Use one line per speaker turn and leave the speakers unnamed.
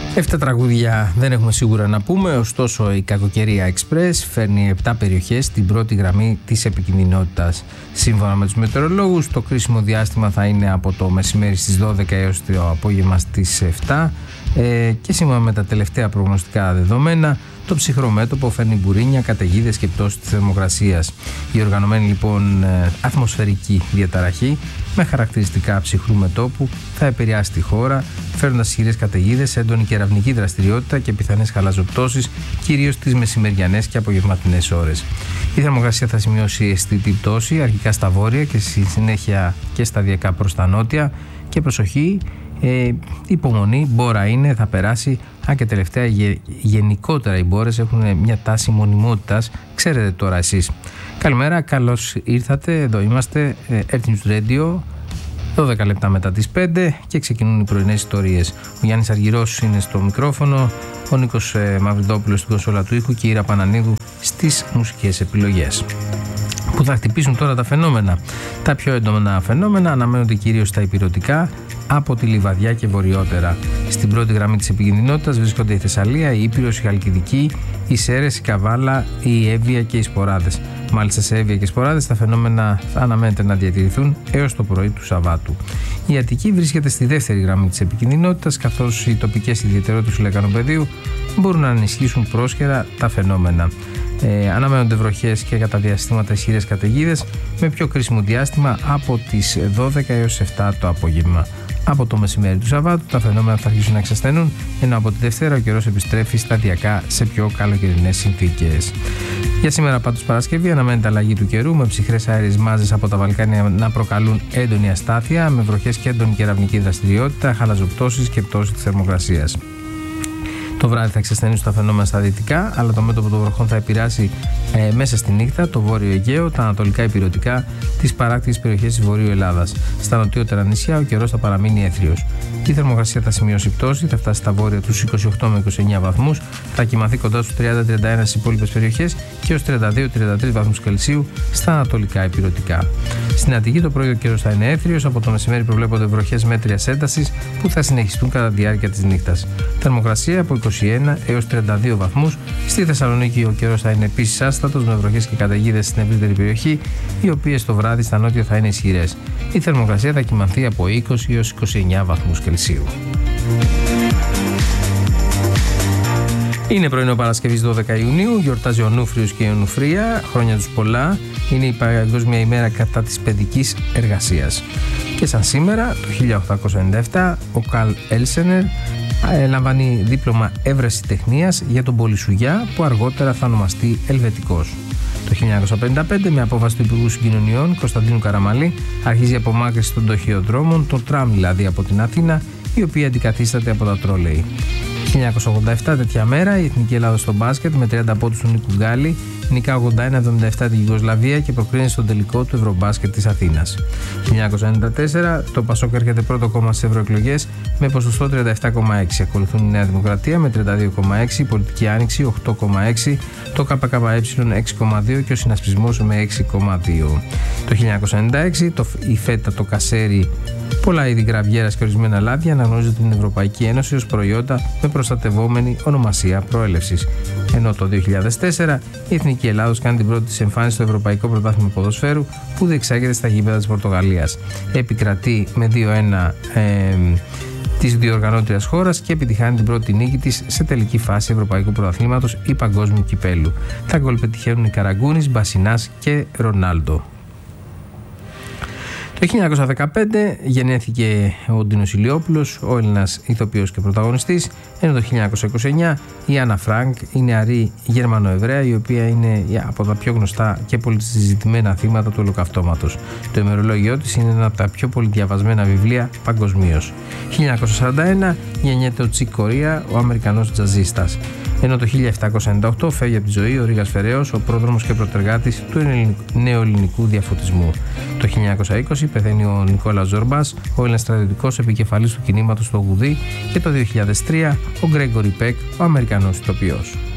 7 τραγούδια δεν έχουμε σίγουρα να πούμε, ωστόσο η Κακοκαιρία Express φέρνει 7 περιοχές στην πρώτη γραμμή της επικινδυνότητας. Σύμφωνα με τους μετεωρολόγους, το κρίσιμο διάστημα θα είναι από το μεσημέρι στις 12 έως το απόγευμα στις 7 και σύμφωνα με τα τελευταία προγνωστικά δεδομένα, το ψυχρό μέτωπο φέρνει μπουρίνια, καταιγίδες και πτώση της θερμοκρασίας. Η οργανωμένη λοιπόν ατμοσφαιρική διαταραχή με χαρακτηριστικά ψυχρού μετώπου θα επηρεάσει τη χώρα, φέρνοντας ισχυρές καταιγίδες, έντονη κεραυνική δραστηριότητα και πιθανές χαλαζοπτώσεις, κυρίως τις μεσημεριανές και απογευματινές ώρες. Η θερμοκρασία θα σημειώσει αισθητή πτώση, αρχικά στα βόρεια και στη συνέχεια και σταδιακά προς τα νότια. Και προσοχή, υπομονή, μπόρα είναι, θα περάσει. Αν και τελευταία γενικότερα οι μπόρες έχουν μια τάση μονιμότητας, ξέρετε τώρα εσείς. Καλημέρα, καλώς ήρθατε, εδώ είμαστε, Earth News Radio, 12 λεπτά μετά τις 5 και ξεκινούν οι πρωινές ιστορίες. Ο Γιάννης Αργυρός είναι στο μικρόφωνο, ο Νίκος Μαυριδόπουλος στην κονσόλα του ήχου και η Ήρα Πανανίδου στις μουσικές επιλογές. Που θα χτυπήσουν τώρα τα φαινόμενα. Τα πιο έντονα φαινόμενα αναμένονται κυρίως στα ηπειρωτικά, από τη Λιβαδιά και βορειότερα. Στην πρώτη γραμμή της επικινδυνότητας βρίσκονται η Θεσσαλία, η Ήπειρος, η Χαλκιδική, η Σέρρες, η Καβάλα, η Εύβοια και οι Σποράδες. Μάλιστα σε Εύβοια και Σποράδες τα φαινόμενα θα αναμένεται να διατηρηθούν έως το πρωί του Σαββάτου. Η Αττική βρίσκεται στη δεύτερη γραμμή της επικινδυνότητας, καθώς οι τοπικές ιδιαιτερότητες του Λεκανοπεδίου μπορούν να ενισχύσουν πρόσχερα τα φαινόμενα. Αναμένονται βροχές και κατά διαστήματα ισχυρές καταιγίδες με πιο κρίσιμο διάστημα από τις 12 έως 7 το απόγευμα. Από το μεσημέρι του Σαββάτου τα φαινόμενα θα αρχίσουν να εξασθενούν, ενώ από τη Δευτέρα ο καιρός επιστρέφει σταδιακά σε πιο καλοκαιρινές συνθήκες. Για σήμερα πάντως Παρασκευή αναμένεται αλλαγή του καιρού με ψυχρές αέριες μάζες από τα Βαλκάνια να προκαλούν έντονη αστάθεια με βροχές και έντονη κεραυνική δραστηριότητα, χαλαζοπτώσεις και πτώση της θερμοκρασίας. Το βράδυ θα εξασθενήσουν τα φαινόμενα στα δυτικά, αλλά το μέτωπο των βροχών θα επηρεάσει μέσα στη νύχτα το βόρειο Αιγαίο, τα ανατολικά ηπειρωτικά, τις παράκτιες περιοχές της Βορείου Ελλάδας. Στα νοτιότερα νησιά ο καιρός θα παραμείνει έθριος. Η θερμοκρασία θα σημειώσει πτώση, θα φτάσει στα βόρεια τους 28 με 29 βαθμούς, θα κοιμαθεί κοντά στους 30-31 στις υπόλοιπες περιοχές και ως 32-33 βαθμούς Κελσίου στα ανατολικά ηπειρωτικά. Στην Αττική το πρωί ο καιρός θα είναι έθριος, από το μεσημέρι προβλέπονται βροχές μέτριας έντασης που θα συνεχιστούν κατά τη διάρκεια της νύχτας. Θερμοκρασία από 21 έως 32 βαθμούς. Στη Θεσσαλονίκη ο καιρός θα είναι επίσης άστατος με βροχές και καταιγίδες στην ευρύτερη περιοχή, οι οποίες το βράδυ στα νότια θα είναι ισχυρές. Η θερμοκρασία θα κυμανθεί από 20 έως 29 βαθμούς Κελσίου. Είναι πρωινό Παρασκευής 12 Ιουνίου, γιορτάζει ο Νούφριος και η Ονουφρία, χρόνια τους πολλά, είναι η Παγκόσμια ημέρα κατά της παιδικής εργασίας. Και σαν σήμερα, το 1897, ο Καλ Έλσενερ λαμβάνει δίπλωμα έβρεση τεχνίας για τον πολυσουγιά που αργότερα θα ονομαστεί Ελβετικός. Το 1955, με απόφαση του Υπουργού Συγκοινωνιών Κωνσταντίνου Καραμαλή, αρχίζει η απομάκρυνση των τοχειοδρόμων, το τραμ δηλαδή από την Αθήνα, η οποία αντικαθίσταται από τα τρόλεϊ. 1987, τέτοια μέρα, η Εθνική Ελλάδος στο μπάσκετ με 30 πόντους του Νίκου Γκάλη νικά 81-77 την Γιουγκοσλαβία και προκρίνεται στον τελικό του Ευρωμπάσκετ της Αθήνας. 1994, το ΠΑΣΟΚ έρχεται πρώτο κόμμα στις ευρωεκλογές με ποσοστό 37,6. Ακολουθούν η Νέα Δημοκρατία με 32,6, η Πολιτική Άνοιξη 8,6, το ΚΚΕ 6,2 και ο Συνασπισμός με 6,2. Το 1996, η φέτα, το κασέρι, πολλά είδη γραβιέρας και ορισμένα λάδια αναγνωρίζονται την Ευρωπαϊκή Ένωση ως προϊόντα με προστατευόμενη ονομασία προέλευσης. Ενώ το 2004 η Εθνική Ελλάδος κάνει την πρώτη της εμφάνιση στο Ευρωπαϊκό Πρωτάθλημα Ποδοσφαίρου που διεξάγεται στα γήπεδα της Πορτογαλίας. Επικρατεί με 2-1 της διοργανώτριας χώρας και επιτυχάνει την πρώτη νίκη της σε τελική φάση Ευρωπαϊκού Πρωταθλήματος ή Παγκόσμιου Κυπέλου. Τα γκολ πετυχαίνουν οι Καραγκούνης, Μπασινάς και Ρονάλντο. Το 1915 γεννήθηκε ο Ντίνος Ηλιόπουλος, ο Έλληνας ηθοποιός και πρωταγωνιστής, ενώ το 1929 η Άννα Φρανκ, η νεαρή Γερμανοεβραία, η οποία είναι από τα πιο γνωστά και πολυσυζητημένα θύματα του Ολοκαυτώματος. Το ημερολόγιο της είναι ένα από τα πιο πολυδιαβασμένα βιβλία παγκοσμίως. 1941 γεννιέται ο Τσικ Κορία, ο Αμερικανός τζαζίστας. Ενώ το 1798 φεύγει από τη ζωή ο Ρήγας Φεραίος, ο πρόδρομος και πρωτεργάτης του νεοελληνικού διαφωτισμού. Το 1920 πεθαίνει ο Νικόλαος Ζορμπάς, ο Έλληνας στρατιωτικός επικεφαλής του κινήματος στο Γουδί, και το 2003 ο Γκρέγκορι Πεκ, ο Αμερικανός ηθοποιός.